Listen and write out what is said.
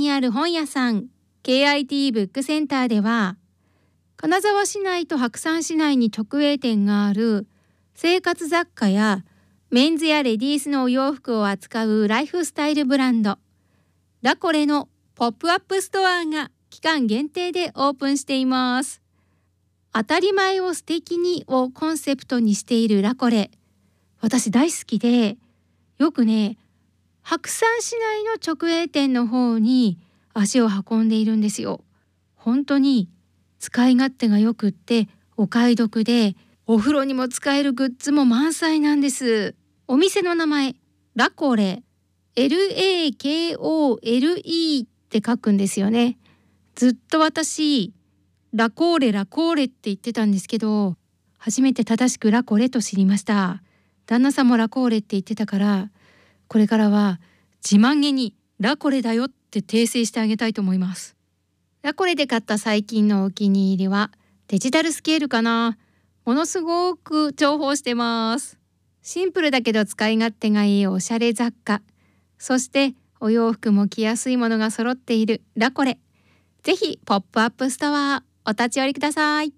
にある本屋さん KIT ブックセンターでは、金沢市内と白山市内に直営店がある生活雑貨やメンズやレディースのお洋服を扱うライフスタイルブランドラコレのポップアップストアが期間限定でオープンしています。当たり前を素敵にをコンセプトにしているラコレ、私大好きで、よくね、白山市内の直営店の方に足を運んでいるんですよ。本当に使い勝手がよくってお買い得で、お風呂にも使えるグッズも満載なんです。お店の名前ラコレ、 LAKOLE って書くんですよね。ずっと私ラコーレラコーレって言ってたんですけど、初めて正しくラコレと知りました。旦那さんもラコーレって言ってたから、これからは自慢げにラコレだよって訂正してあげたいと思います。ラコレで買った最近のお気に入りはデジタルスケールかな。ものすごく重宝してます。シンプルだけど使い勝手がいいおしゃれ雑貨、そしてお洋服も着やすいものが揃っているラコレ。ぜひポップアップストアお立ち寄りください。